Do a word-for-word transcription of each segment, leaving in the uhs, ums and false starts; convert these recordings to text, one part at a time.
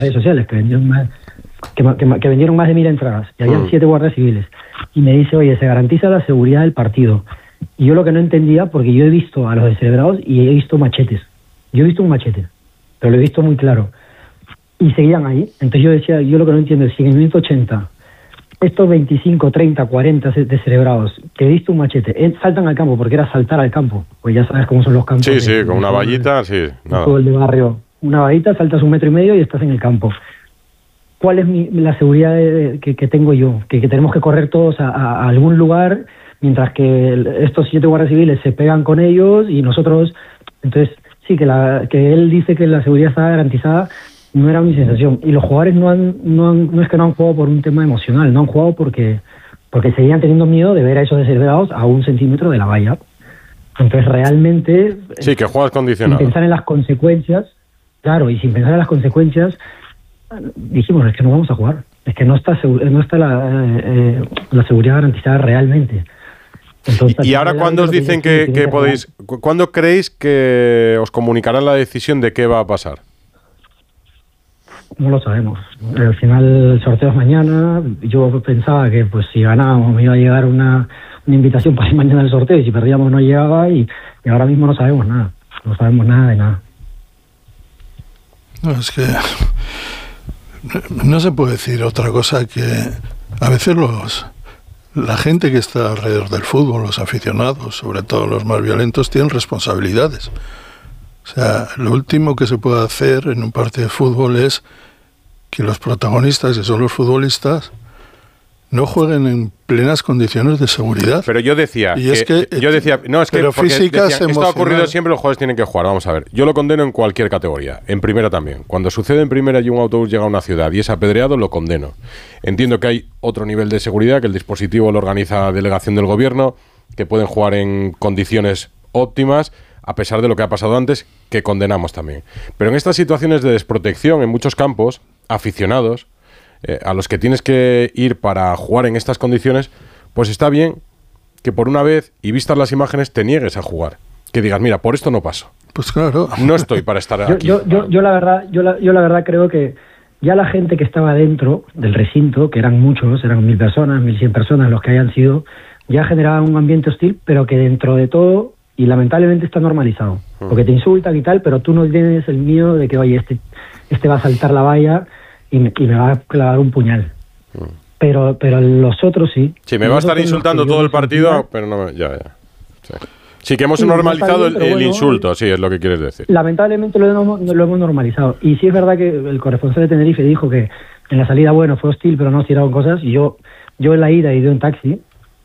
redes sociales que vendieron más que, que, que vendieron más de mil entradas y habían mm. siete guardias civiles. Y me dice, oye, se garantiza la seguridad del partido. Y yo lo que no entendía, porque yo he visto a los descerebrados y he visto machetes. Yo he visto un machete, pero lo he visto muy claro. Y seguían ahí. Entonces yo decía, yo lo que no entiendo es si en el minuto ochenta, estos veinticinco, treinta, cuarenta descerebrados que he visto un machete, saltan al campo, porque era saltar al campo. Pues ya sabes cómo son los campos. Sí, sí, de, con de, una de, vallita, sí. Nada. Todo el de barrio. Una vallita, saltas un metro y medio y estás en el campo. ¿Cuál es mi, la seguridad de, de, que, que tengo yo? Que, que tenemos que correr todos a, a, a algún lugar, mientras que el, estos siete guardias civiles se pegan con ellos y nosotros... Entonces, sí, que, la, que él dice que la seguridad está garantizada, no era mi sensación. Y los jugadores no han, no han, no es que no han jugado por un tema emocional, no han jugado porque, porque seguían teniendo miedo de ver a esos descerebrados a un centímetro de la valla. Entonces, realmente... Sí, que juegas condicionado. Sin pensar en las consecuencias, claro, y sin pensar en las consecuencias... dijimos, es que no vamos a jugar, es que no está no está la, eh, la seguridad garantizada realmente. Entonces, y, y ahora cuando os dicen que, que, que podéis, ¿cuándo creéis que os comunicarán la decisión de qué va a pasar? No lo sabemos. Al final el sorteo es mañana. Yo pensaba que pues si ganábamos me iba a llegar una, una invitación para ir mañana al sorteo, y si perdíamos no llegaba, y, y ahora mismo no sabemos nada, no sabemos nada de nada. No, es que no se puede decir otra cosa que a veces los la gente que está alrededor del fútbol, los aficionados, sobre todo los más violentos, tienen responsabilidades. O sea, lo último que se puede hacer en un partido de fútbol es que los protagonistas, que son los futbolistas, no jueguen en plenas condiciones de seguridad. Pero yo decía, y es que, que yo decía, no, es que pero físicas, decían, esto ha ocurrido siempre, los jugadores tienen que jugar. Vamos a ver, yo lo condeno en cualquier categoría, en primera también. Cuando sucede en primera y un autobús llega a una ciudad y es apedreado, lo condeno. Entiendo que hay otro nivel de seguridad, que el dispositivo lo organiza la delegación del gobierno, que pueden jugar en condiciones óptimas, a pesar de lo que ha pasado antes, que condenamos también. Pero en estas situaciones de desprotección, en muchos campos, aficionados, Eh, a los que tienes que ir para jugar en estas condiciones, pues está bien que por una vez, y vistas las imágenes, te niegues a jugar. Que digas, mira, por esto no paso. Pues claro. No estoy para estar yo, aquí. Yo, yo, yo, la verdad, yo, la, yo la verdad creo que ya la gente que estaba dentro del recinto, que eran muchos, eran mil personas, mil cien personas los que hayan sido, ya generaban un ambiente hostil, pero que dentro de todo, y lamentablemente está normalizado. Mm. Porque te insultan y tal, pero tú no tienes el miedo de que, oye, este, este va a saltar la valla y me, y me va a clavar un puñal. Mm. Pero pero los otros sí. Sí, me va a estar insultando todo el partido, sentía, pero no me... Ya, ya. Sí, sí que hemos sí, normalizado bien, el, el bueno, insulto, sí, es lo que quieres decir. Lamentablemente lo hemos, lo hemos normalizado. Y sí es verdad que el corresponsal de Tenerife dijo que en la salida, bueno, fue hostil, pero no tiraron cosas. Y yo, yo en la ida he ido en taxi,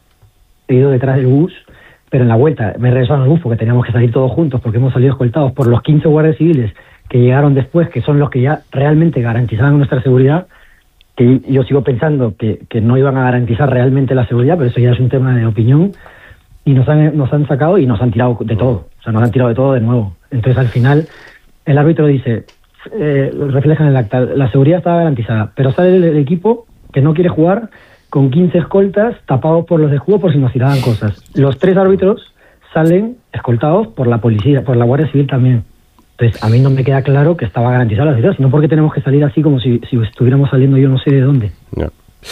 he ido detrás del bus, pero en la vuelta me regresaron al bus porque teníamos que salir todos juntos, porque hemos salido escoltados por los quince guardias civiles que llegaron después, que son los que ya realmente garantizaban nuestra seguridad, que yo sigo pensando que, que no iban a garantizar realmente la seguridad, pero eso ya es un tema de opinión, y nos han, nos han sacado y nos han tirado de todo, o sea, nos han tirado de todo de nuevo. Entonces al final el árbitro dice, eh, refleja en el acta, la seguridad está garantizada, pero sale el, el equipo que no quiere jugar con quince escoltas tapados por los de juego por si nos tiraban cosas. Los tres árbitros salen escoltados por la policía, por la Guardia Civil también. Entonces, a mí no me queda claro que estaba garantizada la seguridad, sino porque tenemos que salir así como si, si estuviéramos saliendo yo no sé de dónde. Yeah.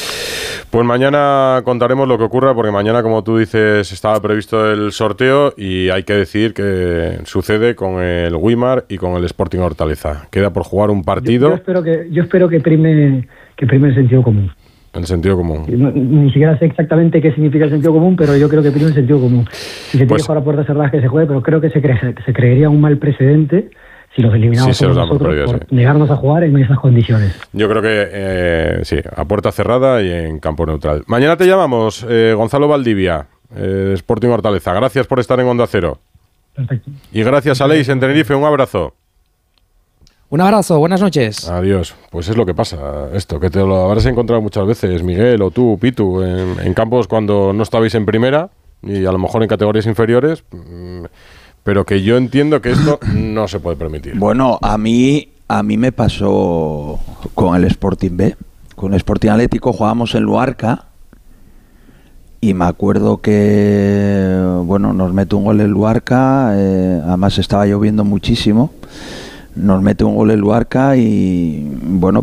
Pues mañana contaremos lo que ocurra, porque mañana, como tú dices, estaba previsto el sorteo y hay que decir que sucede con el Güímar y con el Sporting Hortaleza. Queda por jugar un partido. Yo, yo espero que yo espero que prime que prime el sentido común. El sentido común. No, ni siquiera sé exactamente qué significa el sentido común, pero yo creo que prima el sentido común. Si se tiene pues, que jugar a puertas cerradas, que se juegue, pero creo que se, cre- se creería un mal precedente si los eliminamos sí, nosotros por, perdido, por sí. negarnos a jugar en esas condiciones. Yo creo que eh, sí, a puerta cerrada y en campo neutral. Mañana te llamamos, eh, Gonzalo Valdivia, eh, Sporting Hortaleza. Gracias por estar en Onda Cero. Perfecto. Y gracias a Leis en Tenerife, un abrazo. Un abrazo, buenas noches. Adiós. Pues es lo que pasa, esto, que te lo habrás encontrado muchas veces, Miguel o tú, Pitu, en, en campos cuando no estabais en primera y a lo mejor en categorías inferiores, pero que yo entiendo que esto no se puede permitir. Bueno, a mí, a mí me pasó con el Sporting B, con el Sporting Atlético, jugábamos en Luarca y me acuerdo que, bueno, nos mete un gol en Luarca, eh, además estaba lloviendo muchísimo. nos mete un gol el Luarca y bueno,